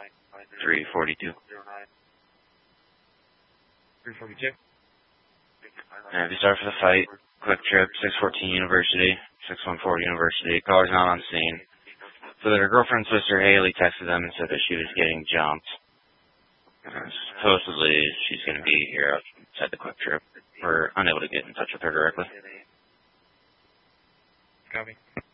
342. 342. If you start for the fight, quick trip, 614 University, 614 University. Caller's not on scene. So that her girlfriend, sister Haley, texted them and said that she was getting jumped. Supposedly, she's going to be here outside the quick trip. We're unable to get in touch with her directly. Copy.